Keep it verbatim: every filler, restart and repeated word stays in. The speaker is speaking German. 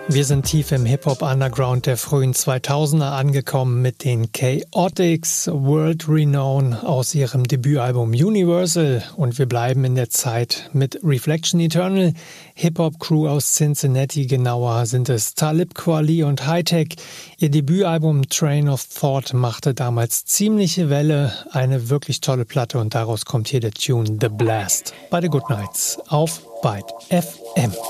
Wir sind tief im Hip-Hop-Underground der frühen zweitausender angekommen mit den Chaotix, World Renown aus ihrem Debütalbum Universal, und wir bleiben in der Zeit mit Reflection Eternal, Hip-Hop-Crew aus Cincinnati, genauer sind es Talib Kweli und Hi-Tech. Ihr Debütalbum Train of Thought machte damals ziemliche Welle, eine wirklich tolle Platte, und daraus kommt hier der Tune The Blast bei The Good Nights auf Byte F M.